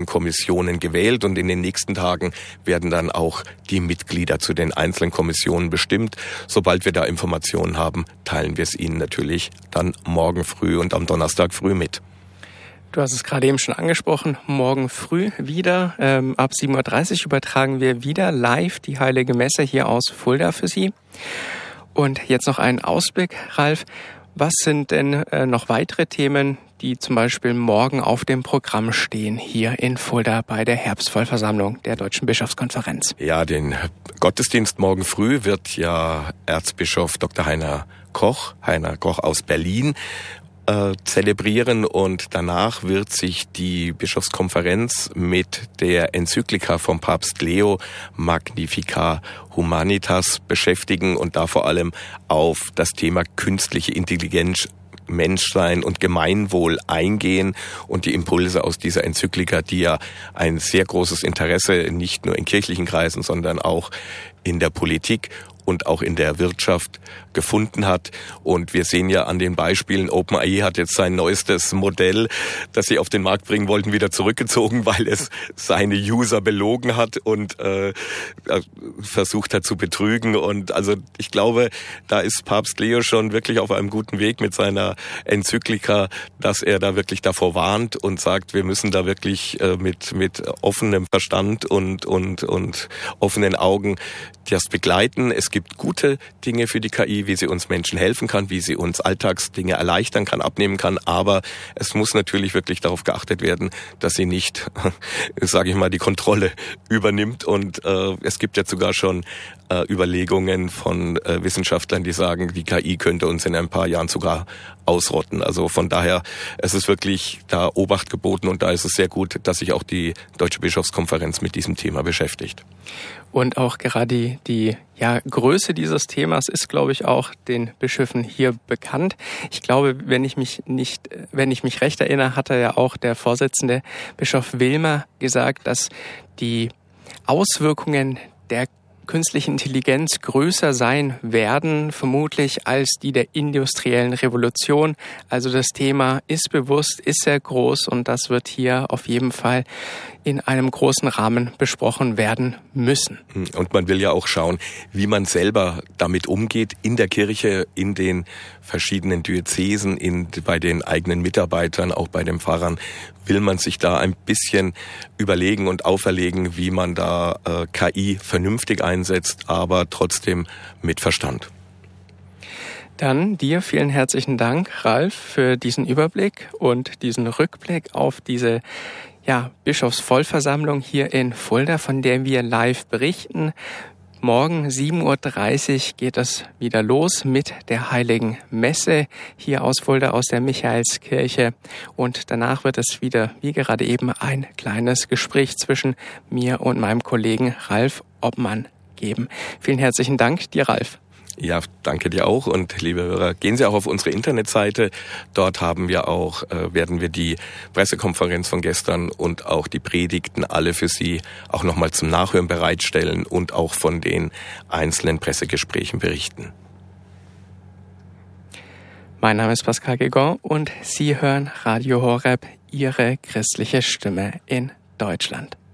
Kommissionen gewählt und in den nächsten Tagen werden dann auch die Mitglieder zu den einzelnen Kommissionen bestimmt. Sobald wir da Informationen haben, teilen wir es Ihnen natürlich dann morgen früh und am Donnerstag früh mit. Du hast es gerade eben schon angesprochen, morgen früh wieder, ab 7.30 Uhr übertragen wir wieder live die Heilige Messe hier aus Fulda für Sie. Und jetzt noch ein Ausblick, Ralf. Was sind denn noch weitere Themen, die zum Beispiel morgen auf dem Programm stehen, hier in Fulda bei der Herbstvollversammlung der Deutschen Bischofskonferenz? Ja, den Gottesdienst morgen früh wird ja Erzbischof Dr. Heiner Koch aus Berlin, zelebrieren, und danach wird sich die Bischofskonferenz mit der Enzyklika vom Papst Leo Magnificat Humanitas beschäftigen und da vor allem auf das Thema künstliche Intelligenz, Menschsein und Gemeinwohl eingehen und die Impulse aus dieser Enzyklika, die ja ein sehr großes Interesse nicht nur in kirchlichen Kreisen, sondern auch in der Politik und auch in der Wirtschaft gefunden hat. Und wir sehen ja an den Beispielen, OpenAI hat jetzt sein neuestes Modell, das sie auf den Markt bringen wollten, wieder zurückgezogen, weil es seine User belogen hat und versucht hat zu betrügen. Und also ich glaube, da ist Papst Leo schon wirklich auf einem guten Weg mit seiner Enzyklika, dass er da wirklich davor warnt und sagt, wir müssen da wirklich mit offenem Verstand und offenen Augen das begleiten. Es gibt gute Dinge für die KI, wie sie uns Menschen helfen kann, wie sie uns Alltagsdinge erleichtern kann, abnehmen kann, aber es muss natürlich wirklich darauf geachtet werden, dass sie nicht, sage ich mal, die Kontrolle übernimmt. Und es gibt jetzt sogar schon Überlegungen von Wissenschaftlern, die sagen, die KI könnte uns in ein paar Jahren sogar ausrotten. Also von daher, es ist wirklich da Obacht geboten, und da ist es sehr gut, dass sich auch die Deutsche Bischofskonferenz mit diesem Thema beschäftigt. Und auch gerade die Größe dieses Themas ist, glaube ich, auch den Bischöfen hier bekannt. Ich glaube, wenn ich mich recht erinnere, hatte ja auch der Vorsitzende Bischof Wilmer gesagt, dass die Auswirkungen der künstliche Intelligenz größer sein werden, vermutlich als die der industriellen Revolution. Also das Thema ist bewusst, ist sehr groß, und das wird hier auf jeden Fall in einem großen Rahmen besprochen werden müssen. Und man will ja auch schauen, wie man selber damit umgeht in der Kirche, in den verschiedenen Diözesen, bei den eigenen Mitarbeitern, auch bei den Pfarrern. Will man sich da ein bisschen überlegen und auferlegen, wie man da KI vernünftig einsetzt, aber trotzdem mit Verstand. Dann dir vielen herzlichen Dank, Ralf, für diesen Überblick und diesen Rückblick auf diese Bischofsvollversammlung hier in Fulda, von der wir live berichten. Morgen 7.30 Uhr geht es wieder los mit der Heiligen Messe hier aus Fulda, aus der Michaelskirche. Und danach wird es wieder, wie gerade eben, ein kleines Gespräch zwischen mir und meinem Kollegen Ralf Obmann geben. Vielen herzlichen Dank dir, Ralf. Ja, danke dir auch, und liebe Hörer, gehen Sie auch auf unsere Internetseite. Dort werden wir die Pressekonferenz von gestern und auch die Predigten alle für Sie auch nochmal zum Nachhören bereitstellen und auch von den einzelnen Pressegesprächen berichten. Mein Name ist Pascal Gegon und Sie hören Radio Horeb, Ihre christliche Stimme in Deutschland.